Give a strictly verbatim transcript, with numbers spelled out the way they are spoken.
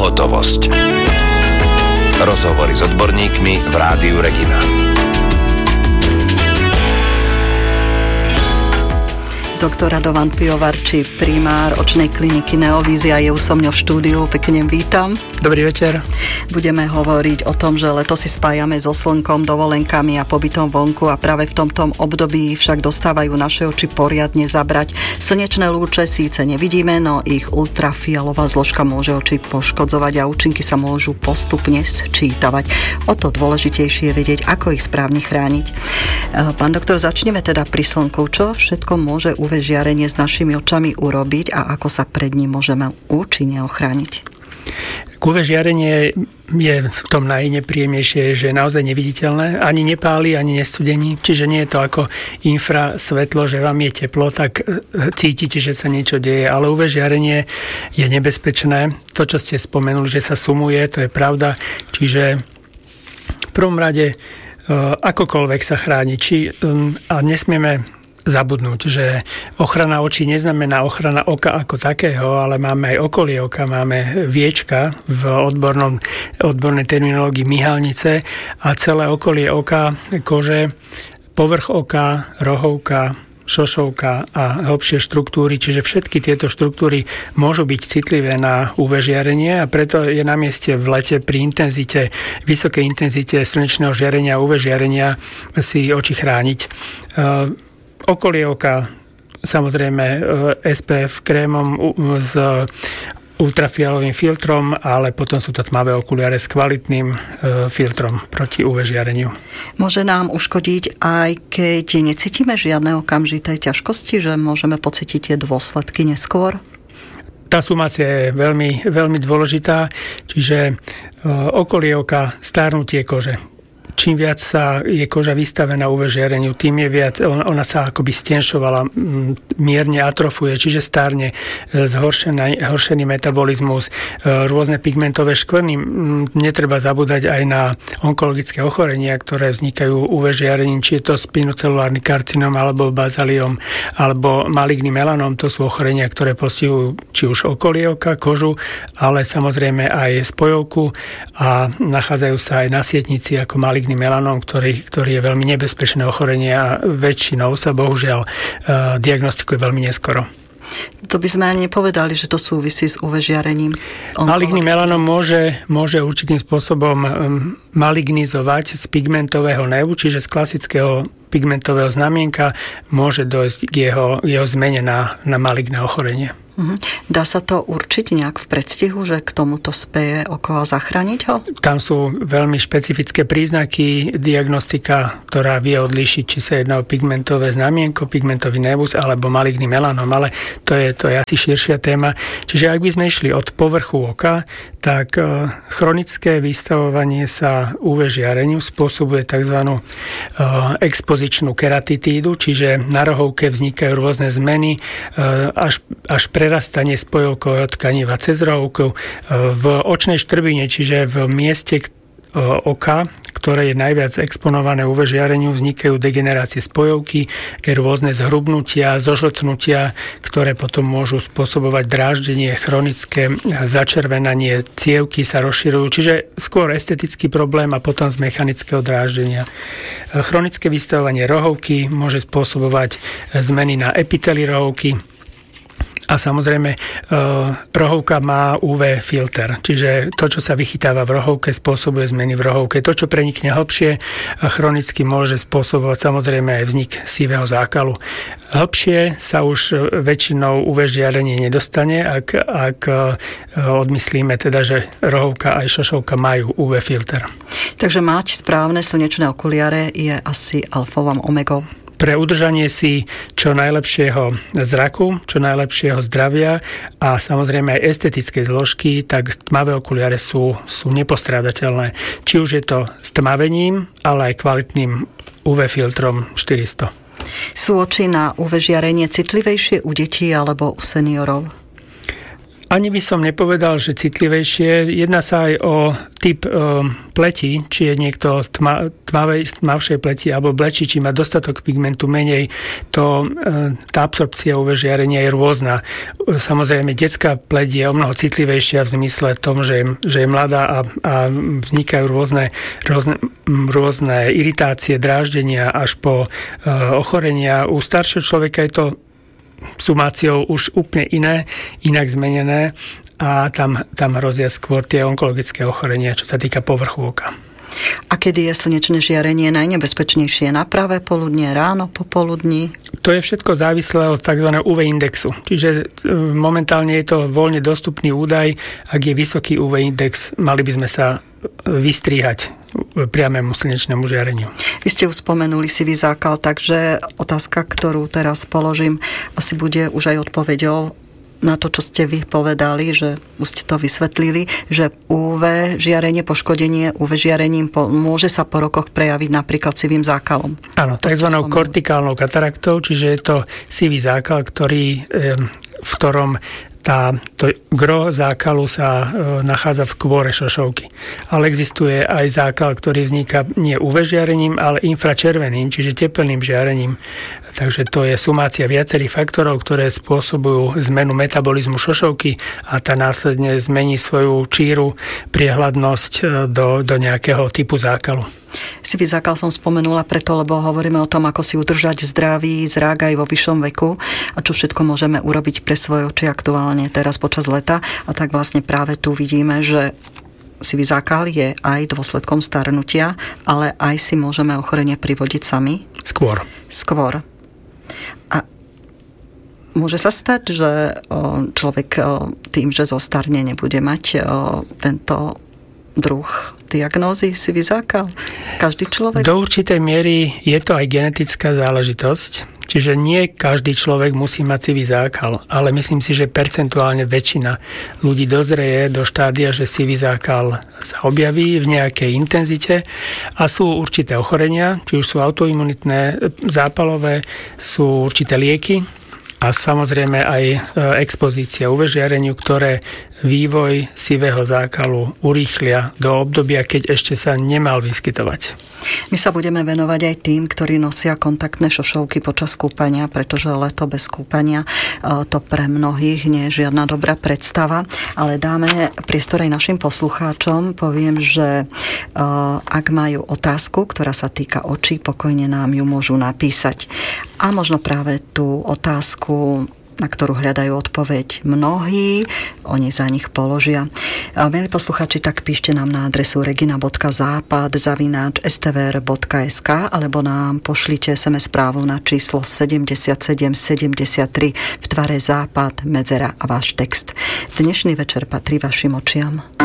Hotovosť. Rozhovory s odborníkmi v Rádiu Regina. Doktor Radovan Pivovarčí, primár očnej kliniky Neovízia, je so mňou v štúdiu. Pekne vítam. Dobrý večer. Budeme hovoriť o tom, že leto si spájame so slnkom, dovolenkami a pobytom vonku a práve v tomto období však dostávajú naše oči poriadne zabrať. Slnečné lúče síce nevidíme, no ich ultrafialová zložka môže oči poškodzovať a účinky sa môžu postupne sčítavať. O to dôležitejšie je vedieť, ako ich správne chrániť. Pán doktor, začneme teda pri slnku. Čo všetko môže ú vé žiarenie s našimi očami urobiť a ako sa pred ním môžeme účinne ochrániť? ú vé žiarenie je v tom najnepríjemnejšie, že je naozaj neviditeľné. Ani nepáli, ani nestudení. Čiže nie je to ako infrasvetlo, že vám je teplo, tak cítite, že sa niečo deje. Ale ú vé žiarenie je nebezpečné. To, čo ste spomenuli, že sa sumuje, to je pravda. Čiže v prvom rade akokoľvek sa chráni. Či, a nesmieme zabudnúť, že ochrana očí neznamená ochrana oka ako takého, ale máme aj okolie oka, máme viečka v odbornom, odbornej terminológii myhalnice a celé okolie oka, kože, povrch oka, rohovka, šošovka a hlbšie štruktúry, čiže všetky tieto štruktúry môžu byť citlivé na ú vé žiarenie a preto je na mieste v lete pri intenzite, vysokej intenzite slnečného žiarenia a ú vé žiarenia si oči chrániť. Okolie oka, samozrejme es pé ef krémom s ultrafialovým filtrom, ale potom sú to tmavé okuliare s kvalitným filtrom proti ú vé žiareniu. Môže nám uškodiť, aj keď necítime žiadne okamžité ťažkosti, že môžeme pocítiť tie dôsledky neskôr? Tá sumácia je veľmi, veľmi dôležitá, čiže okolie oka, stárnutie kože. Čím viac sa je koža vystavená ú vé žiareniu, tým je viac, ona sa akoby stenšovala, mierne atrofuje, čiže stárne, zhoršený, zhoršený metabolizmus, rôzne pigmentové škvrny. Netreba zabúdať aj na onkologické ochorenia, ktoré vznikajú ú vé žiarením, či je to spinocelulárny karcinom, alebo bazaliom, alebo maligný melanom. To sú ochorenia, ktoré postihujú či už okolie oka, kožu, ale samozrejme aj spojovku a nachádzajú sa aj na sietnici ako maligný melanom, ktorý, ktorý je veľmi nebezpečné ochorenie a väčšinou sa bohužiaľ diagnostikuje veľmi neskoro. To by sme ani nepovedali, že to súvisí s ú vé žiarením. Maligný melanom môže, môže určitým spôsobom malignizovať z pigmentového nevu, čiže z klasického pigmentového znamienka môže dojsť k jeho, jeho zmene na, na maligné ochorenie. Dá sa to určiť nejak v predstihu, že k tomuto speje oko a zachrániť ho? Tam sú veľmi špecifické príznaky, diagnostika, ktorá vie odlíšiť, či sa jedná o pigmentové znamienko, pigmentový nevus alebo maligný melanom, ale to je, to je asi širšia téma. Čiže ak by sme išli od povrchu oka, tak chronické vystavovanie sa ú vé žiareniu spôsobuje tzv. Expozičnú keratitídu, čiže na rohovke vznikajú rôzne zmeny až, až pre prerastanie spojovkového tkaniva cez rohovku v očnej štrbine, čiže v mieste oka, ktoré je najviac exponované ú vé žiareniu, vznikajú degenerácie spojovky, rôzne zhrubnutia, zožltnutia, ktoré potom môžu spôsobovať dráždenie, chronické začervenanie, cievky sa rozširujú, čiže skôr estetický problém a potom z mechanického dráždenia. Chronické vystavovanie rohovky môže spôsobovať zmeny na epiteli rohovky. A samozrejme, rohovka má ú vé filter, čiže to, čo sa vychytáva v rohovke, spôsobuje zmeny v rohovke. To, čo prenikne hlbšie, chronicky môže spôsobovať samozrejme aj vznik sivého zákalu. Hlbšie sa už väčšinou ú vé žiarenie nedostane, ak, ak odmyslíme teda, že rohovka aj šošovka majú ú vé filter. Takže mať správne slnečné okuliare je asi alfou a omegou. Pre udržanie si čo najlepšieho zraku, čo najlepšieho zdravia a samozrejme aj estetické zložky, tak tmavé okuliare sú, sú nepostrádateľné. Či už je to s tmavením, ale aj kvalitným ú vé filtrom štyristo. Sú oči na ú vé žiarenie citlivejšie u detí alebo u seniorov? Ani by som nepovedal, že citlivejšie. Jedná sa aj o typ e, pleti, či je niekto tma, tmavej, tmavšej pleti alebo blečí, či má dostatok pigmentu, menej. To, e, tá absorpcia ú vé žiarenia je rôzna. Samozrejme, detská pleť je o mnoho citlivejšia v zmysle tom, že, že je mladá a, a vznikajú rôzne, rôzne, rôzne iritácie, dráždenia až po e, ochorenia. U staršieho človeka je to sumáciou už úplne iné, inak zmenené a tam, tam hrozia skôr tie onkologické ochorenia, čo sa týka povrchu oka. A kedy je slnečné žiarenie najnebezpečnejšie? Na pravé poludnie, ráno, popoludní? To je všetko závislé od tzv. ú vé indexu. Čiže momentálne je to voľne dostupný údaj. Ak je vysoký ú vé index, mali by sme sa vystriehať priamému slnečnému žiareniu. Vy ste už spomenuli sivý zákal, takže otázka, ktorú teraz položím, asi bude už aj odpoveďou na to, čo ste vy povedali, že už ste to vysvetlili, že ú vé žiarenie, poškodenie ú vé žiarením po, môže sa po rokoch prejaviť napríklad sivým zákalom. Áno, takzvanou kortikálnou kataraktou, čiže je to sivý zákal, ktorý, v ktorom tá, to gro zákalu sa e, nachádza v kôre šošovky. Ale existuje aj zákal, ktorý vzniká nie ú vé žiarením, ale infračerveným, čiže tepelným žiarením. Takže to je sumácia viacerých faktorov, ktoré spôsobujú zmenu metabolizmu šošovky a tá následne zmení svoju číru, priehľadnosť do, do nejakého typu zákalu. Sivý zákal som spomenula preto, lebo hovoríme o tom, ako si udržať zdravý zrak aj vo vyššom veku a čo všetko môžeme urobiť pre svoje oči aktuálne teraz počas leta. A tak vlastne práve tu vidíme, že sivý zákal je aj dôsledkom starnutia, ale aj si môžeme ochorenie privodiť sami. Skôr. Skôr. A môže sa stať, že človek tým, že zostarne, nebude mať tento druh diagnózy sivý zákal? Každý človek? Do určitej miery je to aj genetická záležitosť. Čiže nie každý človek musí mať sivý zákal, ale myslím si, že percentuálne väčšina ľudí dozrie do štádia, že sivý zákal sa objaví v nejakej intenzite a sú určité ochorenia, či už sú autoimunitné, zápalové, sú určité lieky a samozrejme aj expozícia ú vé žiareniu, ktoré vývoj sivého zákalu urýchlia do obdobia, keď ešte sa nemal vyskytovať. My sa budeme venovať aj tým, ktorí nosia kontaktné šošovky počas kúpania, pretože leto bez kúpania to pre mnohých nie je žiadna dobrá predstava, ale dáme priestor aj našim poslucháčom. Poviem, že ak majú otázku, ktorá sa týka očí, pokojne nám ju môžu napísať. A možno práve tú otázku, na ktorú hľadajú odpoveď mnohí, oni za nich položia. Milí posluchači, tak píšte nám na adresu regina bodka západ zavináč es té vé er bodka es ká alebo nám pošlite es em es správu na číslo sedemdesiatsedem sedemdesiattri v tvare západ, medzera a váš text. Dnešný večer patrí vašim očiam.